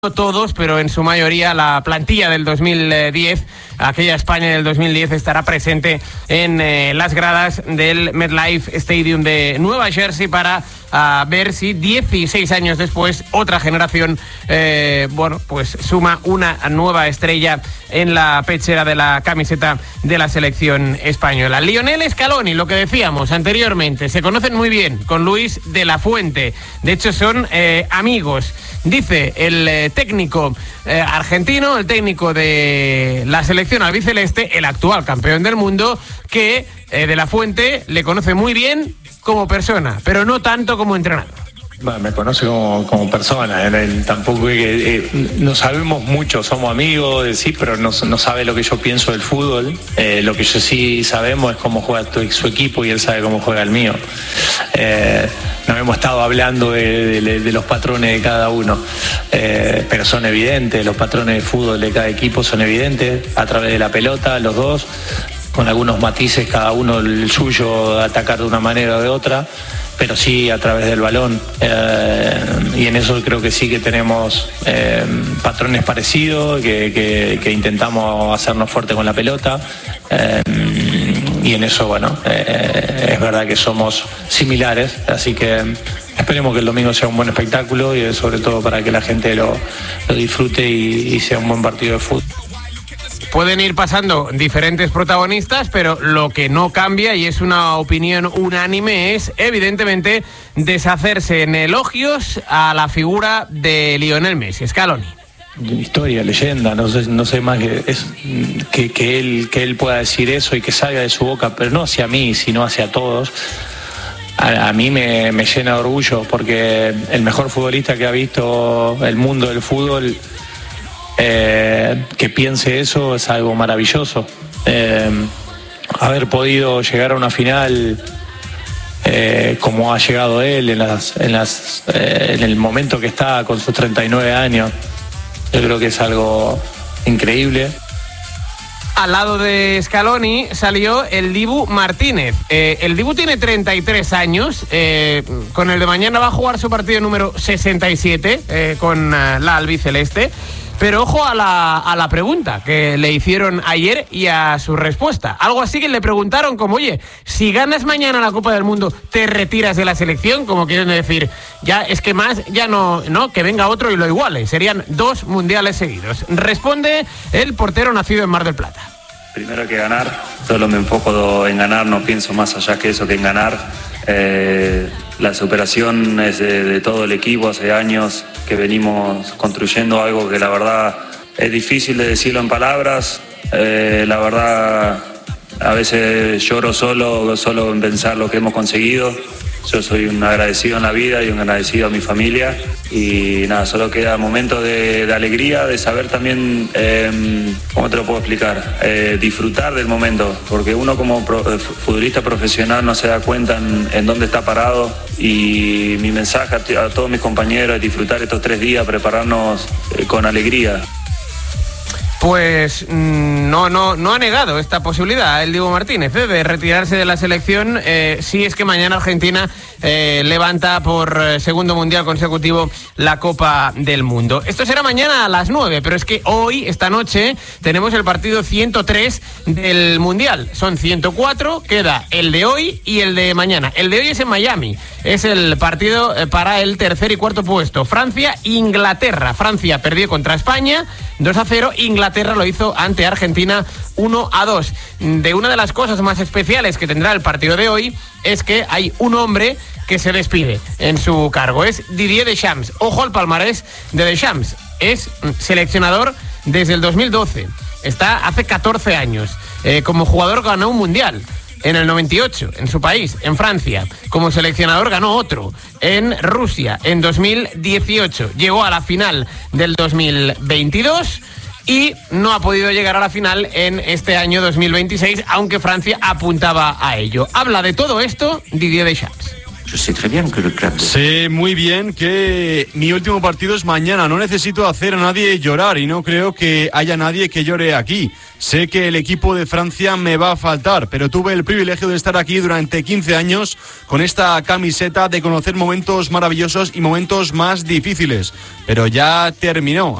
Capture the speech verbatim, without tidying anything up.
No todos, pero en su mayoría la plantilla del dos mil diez, aquella España del dos mil diez, estará presente en eh, las gradas del MetLife Stadium de Nueva Jersey para a ver si dieciséis años después otra generación eh, bueno, pues suma una nueva estrella en la pechera de la camiseta de la selección española. Lionel Scaloni, lo que decíamos anteriormente, se conocen muy bien con Luis de la Fuente, de hecho son eh, amigos. Dice el eh, técnico eh, argentino, el técnico de la selección albiceleste, el actual campeón del mundo, que eh, de la Fuente le conoce muy bien como persona, pero no tanto como entrenador. Bueno, me conoce como, como persona, él tampoco eh, eh, no sabemos mucho, somos amigos, eh, sí, pero no, no sabe lo que yo pienso del fútbol. Eh, lo que yo sí sabemos es cómo juega su equipo y él sabe cómo juega el mío. Eh, no hemos estado hablando de, de, de los patrones de cada uno, eh, pero son evidentes, los patrones de fútbol de cada equipo son evidentes a través de la pelota, los dos, con algunos matices, cada uno el suyo, atacar de una manera o de otra, pero sí a través del balón, eh, y en eso creo que sí que tenemos eh, patrones parecidos, que, que, que intentamos hacernos fuerte con la pelota, eh, y en eso, bueno, eh, es verdad que somos similares, así que esperemos que el domingo sea un buen espectáculo y sobre todo para que la gente lo, lo disfrute y, y sea un buen partido de fútbol. Pueden ir pasando diferentes protagonistas, pero lo que no cambia, y es una opinión unánime, es evidentemente deshacerse en elogios a la figura de Lionel Messi. Scaloni. Historia, leyenda, no sé, no sé más que, es, que, que, él, que él pueda decir eso y que salga de su boca, pero no hacia mí, sino hacia todos. A, a mí me, me llena de orgullo porque el mejor futbolista que ha visto el mundo del fútbol, Eh, que piense eso es algo maravilloso. Eh, haber podido llegar a una final eh, como ha llegado él en, las, en, las, eh, en el momento que está con sus treinta y nueve años, yo creo que es algo increíble. Al lado de Scaloni salió el Dibu Martínez. Eh, el Dibu tiene treinta y tres años. Eh, con el de mañana va a jugar su partido número sesenta y siete eh, con uh, la albiceleste. Pero ojo a la, a la pregunta que le hicieron ayer y a su respuesta. Algo así que le preguntaron como, oye, si ganas mañana la Copa del Mundo, ¿te retiras de la selección? Como quieren decir, ya es que más, ya no, no, que venga otro y lo iguale. Serían dos mundiales seguidos. Responde el portero nacido en Mar del Plata. Primero que ganar, solo me enfoco en ganar, no pienso más allá que eso, que en ganar. Eh, la superación es de, de todo el equipo, hace años que venimos construyendo algo que la verdad es difícil de decirlo en palabras. Eh, la verdad, a veces lloro solo, solo en pensar lo que hemos conseguido. Yo soy un agradecido en la vida y un agradecido a mi familia y nada, solo queda momentos de, de alegría, de saber también, eh, ¿cómo te lo puedo explicar? Eh, disfrutar del momento, porque uno como pro, futbolista profesional no se da cuenta en, en dónde está parado, y mi mensaje a, a todos mis compañeros es disfrutar estos tres días, prepararnos eh, con alegría. Pues no, no, no ha negado esta posibilidad el Dibu Martínez ¿eh? de retirarse de la selección eh, si es que mañana Argentina eh, levanta por segundo mundial consecutivo la Copa del Mundo. Esto será mañana a las nueve, pero es que hoy, esta noche, tenemos el partido ciento tres del Mundial. Son ciento cuatro, queda el de hoy y el de mañana. El de hoy es en Miami, es el partido para el tercer y cuarto puesto. Francia-Inglaterra. Francia perdió contra España dos a cero, Inglaterra Inglaterra lo hizo ante Argentina uno a dos. De una de las cosas más especiales que tendrá el partido de hoy es que hay un hombre que se despide en su cargo. Es Didier Deschamps. Ojo al palmarés de Deschamps. Es seleccionador desde el dos mil doce. Está hace catorce años. Eh, como jugador ganó un mundial. En el noventa y ocho, en su país, en Francia. Como seleccionador ganó otro, en Rusia, en dos mil dieciocho. Llegó a la final del dos mil veintidós y no ha podido llegar a la final en este año dos mil veintiséis, aunque Francia apuntaba a ello. Habla de todo esto Didier Deschamps. Sé muy bien que mi último partido es mañana. No necesito hacer a nadie llorar y no creo que haya nadie que llore aquí. Sé que el equipo de Francia me va a faltar, pero tuve el privilegio de estar aquí durante quince años con esta camiseta, de conocer momentos maravillosos y momentos más difíciles. Pero ya terminó.